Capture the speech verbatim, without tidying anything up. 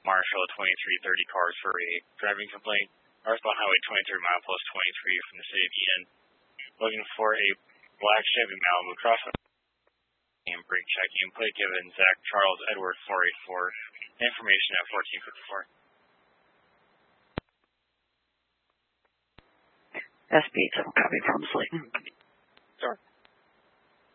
Marshall twenty-three thirty cars for a driving complaint. Northbound Highway twenty-three mile plus twenty-three from the city of Eaton. Looking for a black Chevy Malibu crossing and brake checking. Plate given Zach Charles Edward four eighty-four. Information at fourteen fifty-four. S B eight seven copy from Slayton.